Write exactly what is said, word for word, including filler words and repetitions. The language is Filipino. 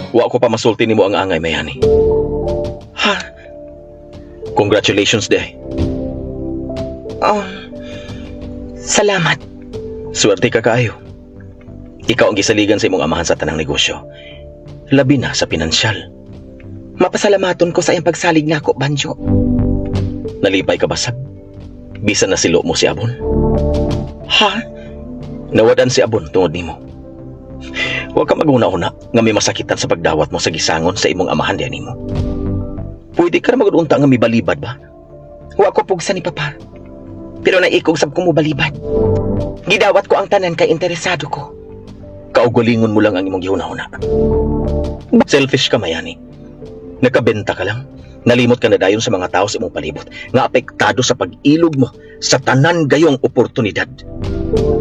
Wa ko pa masulti nimo ang angay, Mayani. Ha? Congratulations, day. Oh, salamat. Swerte ka kaayo. Ikaw ang gisaligan sa imong amahan sa tanang negosyo. Labi na sa pinansyal. Mapasalamaton ko sa iyang pagsalig nga ako, Banjo. Nalipay ka basag. Bisan na silo mo si Abon. Ha? Nawadan si Abon tungod nimo. Huwag ka maguna-una nga may masakitan sa pagdawat mo sa gisangon sa imong amahan diyan nimo. Pwede ka na mag-unta nga may balibad ba? Wa ko pugsa ni Papa. Pero naikog sab ko mo balibad. Gidawat ko ang tanan kay interesado ko. Kaugalingon mo lang ang imong gihuna-huna. Selfish ka, Mayani. Nakabenta ka lang. Nalimot ka na dayon sa mga tao sa imong palibot nga apektado sa pag-ilog mo sa tanan gayong oportunidad.